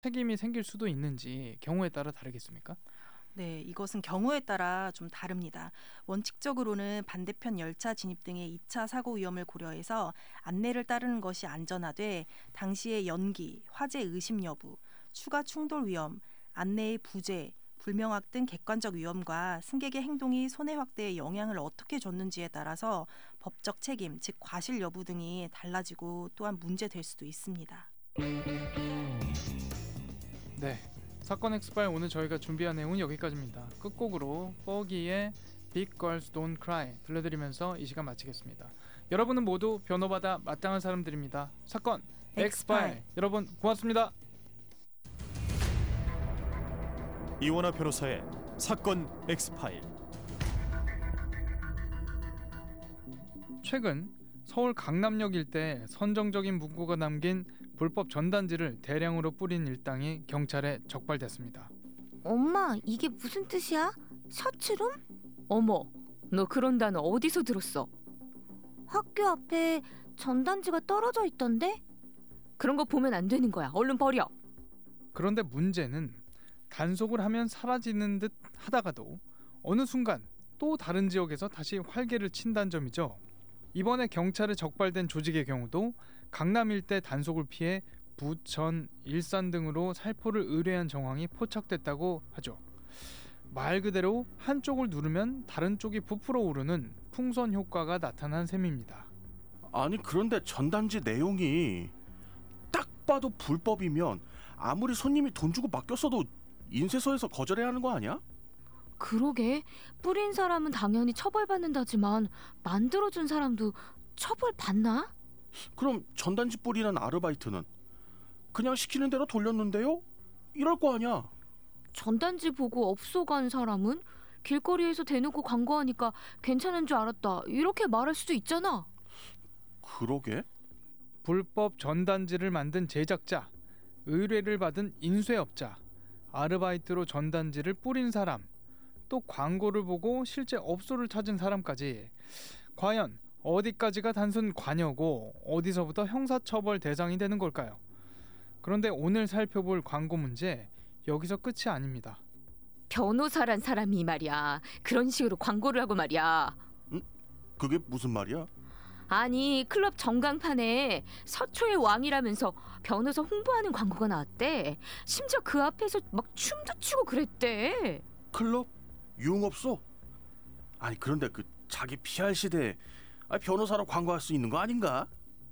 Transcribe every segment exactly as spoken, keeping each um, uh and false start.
책임이 생길 수도 있는지 경우에 따라 다르겠습니까? 네, 이것은 경우에 따라 좀 다릅니다. 원칙적으로는 반대편 열차 진입 등의 이 차 사고 위험을 고려해서 안내를 따르는 것이 안전하되 당시의 연기, 화재 의심 여부, 추가 충돌 위험, 안내의 부재, 불명확 등 객관적 위험과 승객의 행동이 손해 확대에 영향을 어떻게 줬는지에 따라서 법적 책임, 즉 과실 여부 등이 달라지고 또한 문제될 수도 있습니다. 네, 사건 엑스파일 오늘 저희가 준비한 내용은 여기까지입니다. 끝곡으로 뻐기의 Big Girls Don't Cry 들려드리면서 이 시간 마치겠습니다. 여러분은 모두 변호받아 마땅한 사람들입니다. 사건 엑스파일 여러분 고맙습니다. 이원화 변호사의 사건 엑스파일. 최근 서울 강남역 일대에 선정적인 문구가 남긴 불법 전단지를 대량으로 뿌린 일당이 경찰에 적발됐습니다. 엄마, 이게 무슨 뜻이야? 셔츠룸? 어머, 너 그런 단어 어디서 들었어? 학교 앞에 전단지가 떨어져 있던데? 그런 거 보면 안 되는 거야. 얼른 버려. 그런데 문제는 단속을 하면 사라지는 듯 하다가도 어느 순간 또 다른 지역에서 다시 활개를 친다는 점이죠. 이번에 경찰에 적발된 조직의 경우도 강남 일대 단속을 피해 부천, 일산 등으로 살포를 의뢰한 정황이 포착됐다고 하죠. 말 그대로 한쪽을 누르면 다른 쪽이 부풀어 오르는 풍선 효과가 나타난 셈입니다. 아니 그런데 전단지 내용이 딱 봐도 불법이면 아무리 손님이 돈 주고 맡겼어도 인쇄소에서 거절해야 하는 거 아니야? 그러게, 뿌린 사람은 당연히 처벌받는다지만 만들어준 사람도 처벌받나? 그럼 전단지 뿌리는 아르바이트는 그냥 시키는 대로 돌렸는데요? 이럴 거 아니야. 전단지 보고 업소 간 사람은 길거리에서 대놓고 광고하니까 괜찮은 줄 알았다 이렇게 말할 수도 있잖아. 그러게. 불법 전단지를 만든 제작자, 의뢰를 받은 인쇄업자, 아르바이트로 전단지를 뿌린 사람, 또 광고를 보고 실제 업소를 찾은 사람까지 과연 어디까지가 단순 관여고 어디서부터 형사처벌 대상이 되는 걸까요? 그런데 오늘 살펴볼 광고 문제 여기서 끝이 아닙니다. 변호사란 사람이 말이야 그런 식으로 광고를 하고 말이야. 응? 그게 무슨 말이야? 아니 클럽 전광판에 서초의 왕이라면서 변호사 홍보하는 광고가 나왔대. 심지어 그 앞에서 막 춤도 추고 그랬대. 클럽? 유흥업소? 아니 그런데 그 자기 피알 시대에 변호사로 광고할 수 있는 거 아닌가?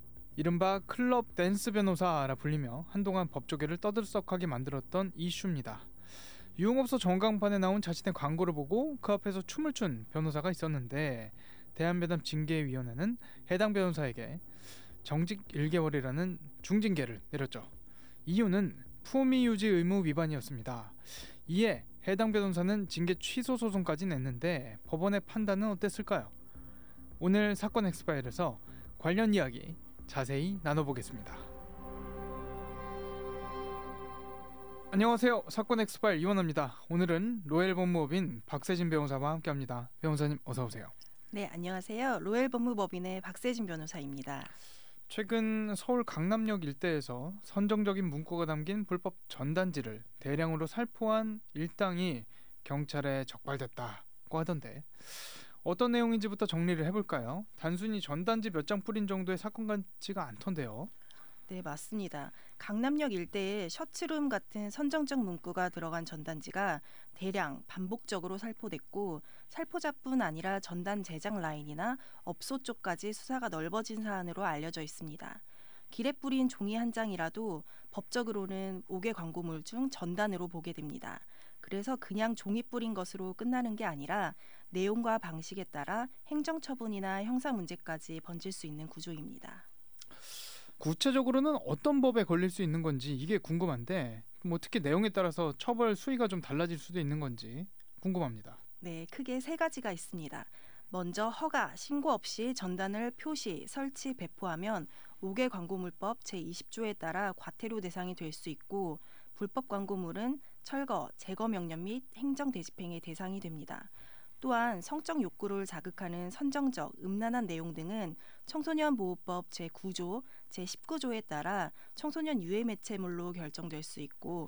이른바 클럽 댄스 변호사라 불리며 한동안 법조계를 떠들썩하게 만들었던 이슈입니다. 유흥업소 전광판에 나온 자신의 광고를 보고 그 앞에서 춤을 춘 변호사가 있었는데 대한변협 징계위원회는 해당 변호사에게 정직 일 개월이라는 중징계를 내렸죠. 이유는 품위 유지 의무 위반이었습니다. 이에 해당 변호사는 징계 취소 소송까지 냈는데 법원의 판단은 어땠을까요? 오늘 사건 엑스파일에서 관련 이야기 자세히 나눠보겠습니다. 안녕하세요. 사건 엑스파일 이원호입니다. 오늘은 로엘 법무법인 박세진 변호사와 함께합니다. 변호사님 어서 오세요. 네, 안녕하세요. 로엘 법무법인의 박세진 변호사입니다. 최근 서울 강남역 일대에서 선정적인 문구가 담긴 불법 전단지를 대량으로 살포한 일당이 경찰에 적발됐다고 하던데 어떤 내용인지부터 정리를 해볼까요? 단순히 전단지 몇 장 뿌린 정도의 사건 같지가 않던데요. 네, 맞습니다. 강남역 일대에 셔츠룸 같은 선정적 문구가 들어간 전단지가 대량 반복적으로 살포됐고 살포자뿐 아니라 전단 제작 라인이나 업소 쪽까지 수사가 넓어진 사안으로 알려져 있습니다. 길에 뿌린 종이 한 장이라도 법적으로는 오 개 광고물 중 전단으로 보게 됩니다. 그래서 그냥 종이 뿌린 것으로 끝나는 게 아니라 내용과 방식에 따라 행정처분이나 형사문제까지 번질 수 있는 구조입니다. 구체적으로는 어떤 법에 걸릴 수 있는 건지 이게 궁금한데 뭐 특히 내용에 따라서 처벌 수위가 좀 달라질 수도 있는 건지 궁금합니다. 네, 크게 세 가지가 있습니다. 먼저 허가, 신고 없이 전단을 표시, 설치, 배포하면 오 개 광고물법 제이십 조에 따라 과태료 대상이 될 수 있고 불법 광고물은 철거, 제거 명령 및 행정 대집행의 대상이 됩니다. 또한 성적 욕구를 자극하는 선정적, 음란한 내용 등은 청소년 보호법 제구 조, 제십구 조에 따라 청소년 유해 매체물로 결정될 수 있고